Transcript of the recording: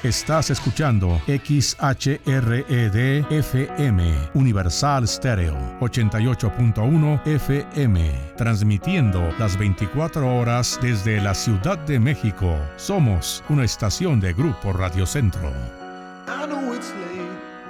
Estás escuchando XHRED FM, Universal Stereo, 88.1 FM, transmitiendo las 24 horas desde la Ciudad de México. Somos una estación de Grupo Radio Centro.